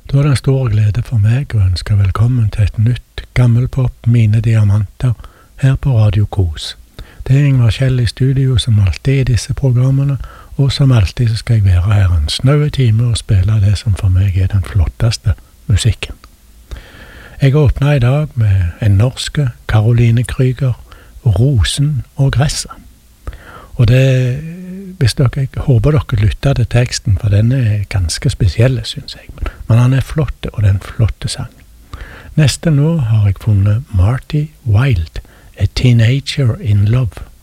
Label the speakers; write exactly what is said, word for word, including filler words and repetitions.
Speaker 1: Da er det en stor glede for meg å ønske velkommen til et nytt gammelpop Mine Diamanter her på Radio Kos. Det er Ingvar Kjell i studio som alltid i disse programmene, og som alltid så skal jeg være her en snaue time og spille det som for meg er den flotteste musikken. Jeg åpner i dag med en norske, Caroline Krüger, Rosen og Gresset. Og det, hvis dere, jeg håper dere lytter til teksten, for den er ganske spesiell, synes jeg. Men, men han er flott, og det er en flotte sang. Neste nå har jeg funnet Marty Wilde, A Teenager in Love.